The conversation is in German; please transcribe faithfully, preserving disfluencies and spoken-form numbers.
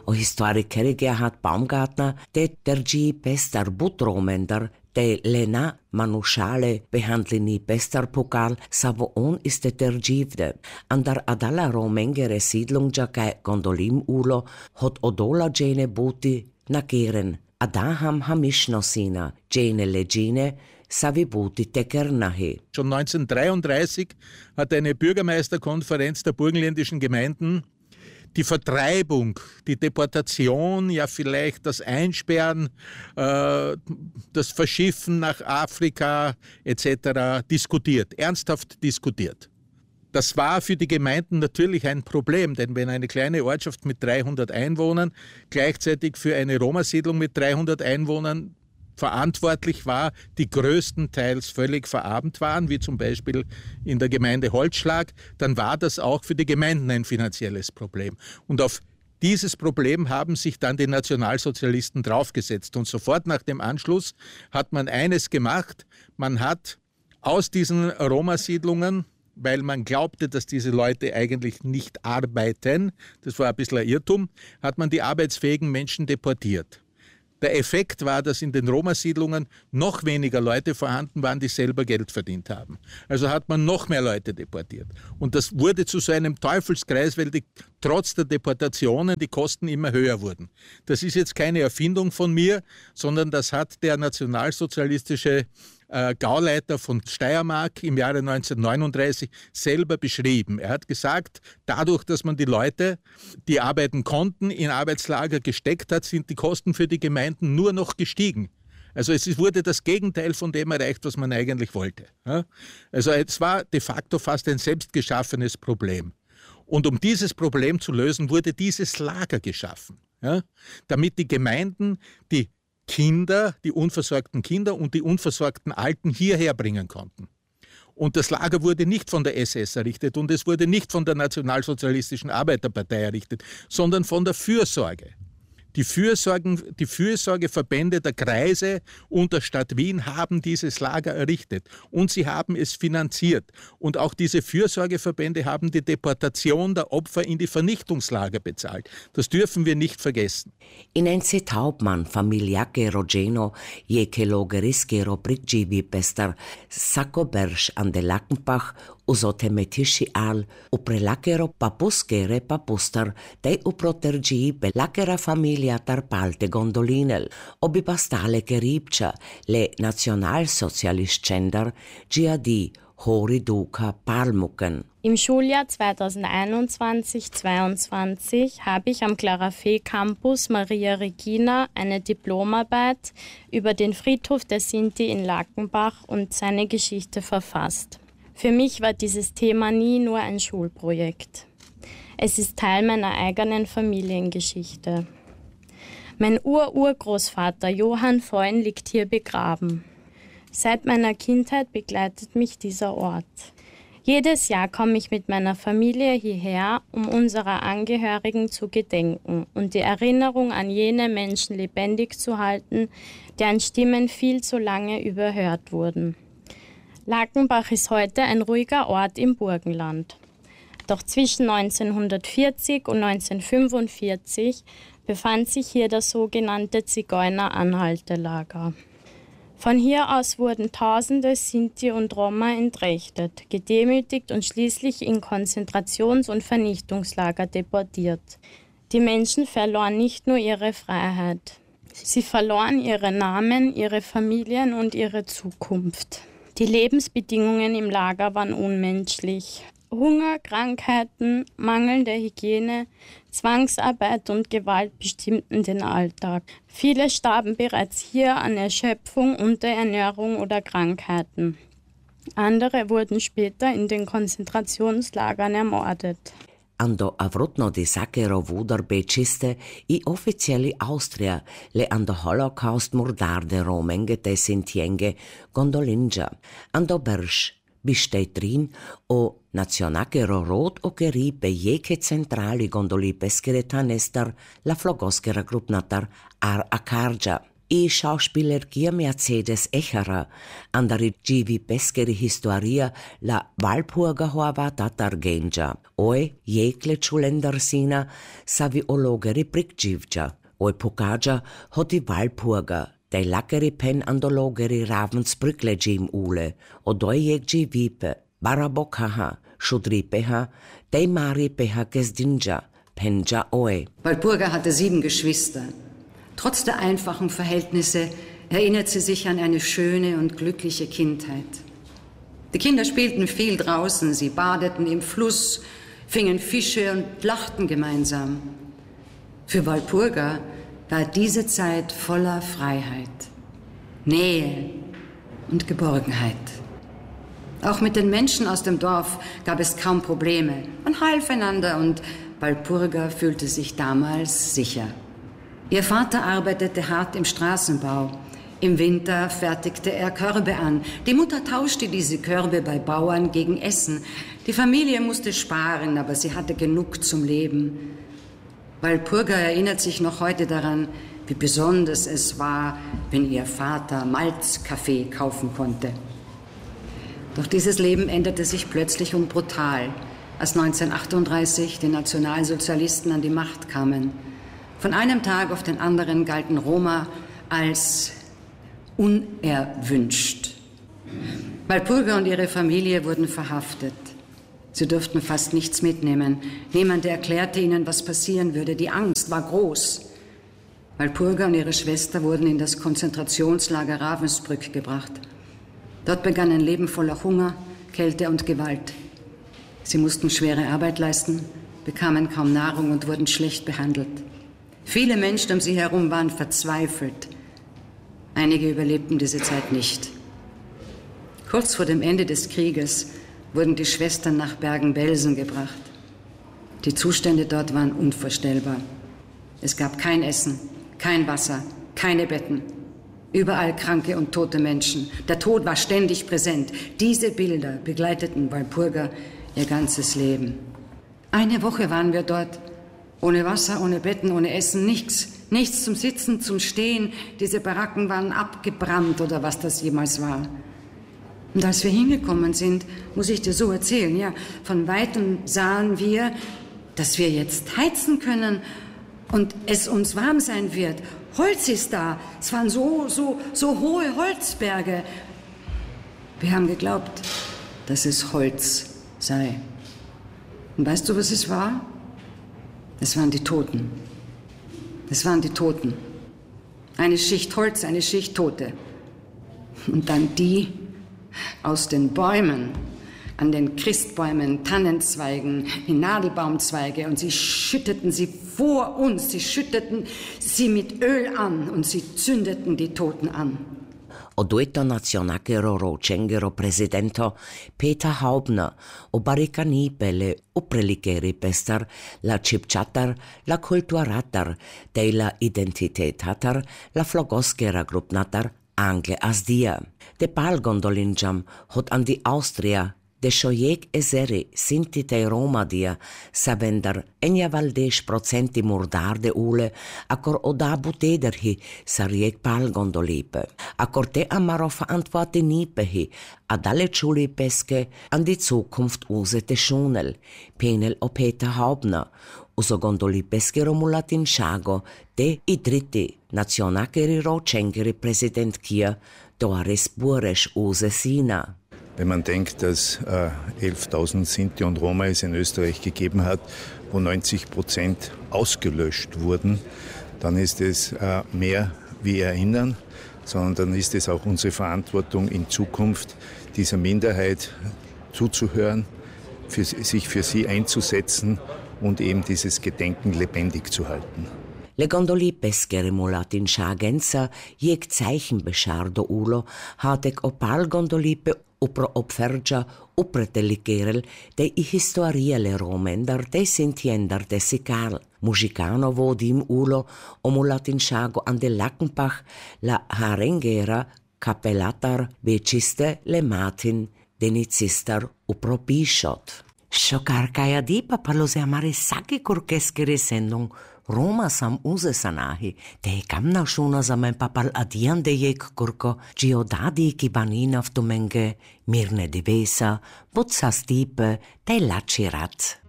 O historiker Gerhard Baumgartner, te tergi pestar butromender, te lena manušale behandlini pestar pokal, savo on iste tergivde. Andar adala romengere siedlungja kai gondolim ulo, hot odola gene buti na keren. Adaham hamischnosina, gene legine, savibuti tekernahe. Schon neunzehnhundertdreiunddreißig hat eine Bürgermeisterkonferenz der burgenländischen Gemeinden die Vertreibung, die Deportation, ja vielleicht das Einsperren, äh, das Verschiffen nach Afrika et cetera diskutiert, ernsthaft diskutiert. Das war für die Gemeinden natürlich ein Problem, denn wenn eine kleine Ortschaft mit dreihundert Einwohnern gleichzeitig für eine Roma-Siedlung mit dreihundert Einwohnern verantwortlich war, die größtenteils völlig verarmt waren, wie zum Beispiel in der Gemeinde Holzschlag, dann war das auch für die Gemeinden ein finanzielles Problem. Und auf dieses Problem haben sich dann die Nationalsozialisten draufgesetzt. Und sofort nach dem Anschluss hat man eines gemacht, man hat aus diesen Roma-Siedlungen, weil man glaubte, dass diese Leute eigentlich nicht arbeiten, das war ein bisschen ein Irrtum, hat man die arbeitsfähigen Menschen deportiert. Der Effekt war, dass in den Roma-Siedlungen noch weniger Leute vorhanden waren, die selber Geld verdient haben. Also hat man noch mehr Leute deportiert. Und das wurde zu so einem Teufelskreis, weil die, trotz der Deportationen die Kosten immer höher wurden. Das ist jetzt keine Erfindung von mir, sondern das hat der nationalsozialistische äh, Gauleiter von Steiermark im Jahre neunzehnhundertneununddreißig selber beschrieben. Er hat gesagt, dadurch, dass man die Leute, die arbeiten konnten, in Arbeitslager gesteckt hat, sind die Kosten für die Gemeinden nur noch gestiegen. Also es wurde das Gegenteil von dem erreicht, was man eigentlich wollte. Also es war de facto fast ein selbstgeschaffenes Problem. Und um dieses Problem zu lösen, wurde dieses Lager geschaffen, ja, damit die Gemeinden die Kinder, die unversorgten Kinder und die unversorgten Alten hierher bringen konnten. Und das Lager wurde nicht von der S S errichtet und es wurde nicht von der Nationalsozialistischen Arbeiterpartei errichtet, sondern von der Fürsorge. Die, Fürsorgen, die Fürsorgeverbände der Kreise und der Stadt Wien haben dieses Lager errichtet und sie haben es finanziert. Und auch diese Fürsorgeverbände haben die Deportation der Opfer in die Vernichtungslager bezahlt. Das dürfen wir nicht vergessen. Inense Hauptmann, familiake Rogeno, jekelo geriskero prigivi pestar Sakobersch an de Lackenbach, usotemetiši al, uprelakero papuskere papustar, te uprotergi belakera familia tarpalte gondolinel, obi bastale keripcia, le nationalsozialistgender, gia di hori duca palmucken. Im Schuljahr zweitausendeinundzwanzig zweiundzwanzig habe ich am Clarafé Campus Maria Regina eine Diplomarbeit über den Friedhof der Sinti in Lackenbach und seine Geschichte verfasst. Für mich war dieses Thema nie nur ein Schulprojekt. Es ist Teil meiner eigenen Familiengeschichte. Mein Ur-Urgroßvater Johann Feun liegt hier begraben. Seit meiner Kindheit begleitet mich dieser Ort. Jedes Jahr komme ich mit meiner Familie hierher, um unserer Angehörigen zu gedenken und die Erinnerung an jene Menschen lebendig zu halten, deren Stimmen viel zu lange überhört wurden. Lackenbach ist heute ein ruhiger Ort im Burgenland. Doch zwischen neunzehnhundertvierzig und neunzehnhundertfünfundvierzig befand sich hier das sogenannte Zigeuner-Anhaltelager. Von hier aus wurden Tausende Sinti und Roma entrechtet, gedemütigt und schließlich in Konzentrations- und Vernichtungslager deportiert. Die Menschen verloren nicht nur ihre Freiheit. Sie verloren ihre Namen, ihre Familien und ihre Zukunft. Die Lebensbedingungen im Lager waren unmenschlich. Hunger, Krankheiten, mangelnde Hygiene, Zwangsarbeit und Gewalt bestimmten den Alltag. Viele starben bereits hier an Erschöpfung, Unterernährung oder Krankheiten. Andere wurden später in den Konzentrationslagern ermordet. Ando avrutno di sakero vudar beciste i officiali Austria le ando Holocaust murdarde romenge te sintienge gondolinja. Ando bersch bisteit drin o nacionakero rot o keripe jeke centrali gondoli peskeretan estar la flogoskera grupnatar ar akarja. I schauspielergia Mercedes Echera, andari givi pesceri historia la Valpurga hoava tatar genja. Oi jekle čulendarsina savi ologeri prikđivđa. Oi pokađa hoti Valpurga, dei lakeri pen andologeri Ravensbrück ule, odoi jekđi vipe, barabokaha, šudripeha, dei maripeha gesdinja, penja oi. Walpurga hatte sieben Geschwister. Trotz der einfachen Verhältnisse erinnert sie sich an eine schöne und glückliche Kindheit. Die Kinder spielten viel draußen, sie badeten im Fluss, fingen Fische und lachten gemeinsam. Für Walpurga war diese Zeit voller Freiheit, Nähe und Geborgenheit. Auch mit den Menschen aus dem Dorf gab es kaum Probleme. Man half einander und Walpurga fühlte sich damals sicher. Ihr Vater arbeitete hart im Straßenbau. Im Winter fertigte er Körbe an. Die Mutter tauschte diese Körbe bei Bauern gegen Essen. Die Familie musste sparen, aber sie hatte genug zum Leben. Walpurga erinnert sich noch heute daran, wie besonders es war, wenn ihr Vater Malzkaffee kaufen konnte. Doch dieses Leben änderte sich plötzlich und brutal, als neunzehnhundertachtunddreißig die Nationalsozialisten an die Macht kamen. Von einem Tag auf den anderen galten Roma als unerwünscht. Walpurga und ihre Familie wurden verhaftet. Sie durften fast nichts mitnehmen. Niemand erklärte ihnen, was passieren würde. Die Angst war groß. Walpurga und ihre Schwester wurden in das Konzentrationslager Ravensbrück gebracht. Dort begann ein Leben voller Hunger, Kälte und Gewalt. Sie mussten schwere Arbeit leisten, bekamen kaum Nahrung und wurden schlecht behandelt. Viele Menschen um sie herum waren verzweifelt. Einige überlebten diese Zeit nicht. Kurz vor dem Ende des Krieges wurden die Schwestern nach Bergen-Belsen gebracht. Die Zustände dort waren unvorstellbar. Es gab kein Essen, kein Wasser, keine Betten. Überall kranke und tote Menschen. Der Tod war ständig präsent. Diese Bilder begleiteten Walpurga ihr ganzes Leben. Eine Woche waren wir dort. Ohne Wasser, ohne Betten, ohne Essen, nichts. Nichts zum Sitzen, zum Stehen. Diese Baracken waren abgebrannt oder was das jemals war. Und als wir hingekommen sind, muss ich dir so erzählen, ja, von Weitem sahen wir, dass wir jetzt heizen können und es uns warm sein wird. Holz ist da. Es waren so, so, so hohe Holzberge. Wir haben geglaubt, dass es Holz sei. Und weißt du, was es war? Es waren die Toten. Es waren die Toten. Eine Schicht Holz, eine Schicht Tote. Und dann die aus den Bäumen, an den Christbäumen, Tannenzweigen, die Nadelbaumzweige. Und sie schütteten sie vor uns, sie schütteten sie mit Öl an und sie zündeten die Toten an. O dueto nazionakero rocengero presidento Peter Haubner o baricanipele o prelikeri pestar la cipchatar la kulturatar de la identitetatar la flogoskera grupnatar angle as dia. De palgondolinjam hot an di Austria de šojek ezeri sinti te Roma dia savendar enja valdesh procenti murdarde ule akor oda butederhi sarjek palgondolipe. Akor te amaro verantworte nipehi ad alle Schulipeske an die Zukunft usete schunel, penel o Peter Haubner, uso gondolipeske romulatin Schago de idriti nacionakeri rocengeri president kia Doris Buresch use sina. Wenn man denkt, dass äh, elftausend Sinti und Roma es in Österreich gegeben hat, wo neunzig Prozent ausgelöscht wurden, dann ist es äh, mehr wie Erinnern, sondern dann ist es auch unsere Verantwortung in Zukunft, dieser Minderheit zuzuhören, für, sich für sie einzusetzen und eben dieses Gedenken lebendig zu halten. Le gondolipeske mulatin Schagenza jeg Zeichen beschardo ulo hatek opal gondolipe upro opfergia upretelikerel de i historiele romendar de sintiendar de sikal. Muzikano vodim ulo o mulatin Schago an de Lackenbach la harengera kapelatar beciste le matin denicistar upro bishot. Šokar kaja dipa pa lo se amare sake kurkeskere sendung Roma sam uze sanahi, te kamna shuna za men papal adian de jek kurko, giodadi kibanina v tumenge, mirne divesa, butsa stipe, te lačirat.